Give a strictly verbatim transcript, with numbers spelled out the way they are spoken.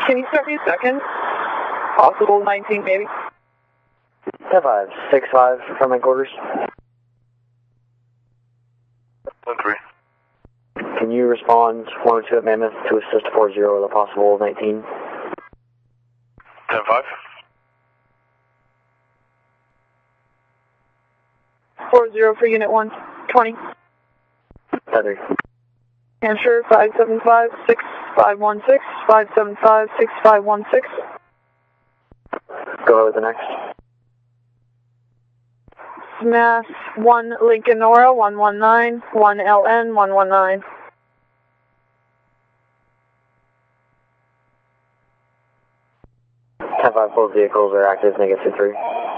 Can you start me a second? Possible nineteen, maybe. ten five, six five from headquarters. one three. Can you respond one oh two at Mammoth to assist four zero with a possible nineteen? ten five. four zero for Unit one twenty. ten three. Hampshire five seven five, six five one six, five seven five, six five one six. Go ahead with the next. Smash one Lincoln Nora, one one nine, one L N, one one nine. ten five, both vehicles are active, negative three.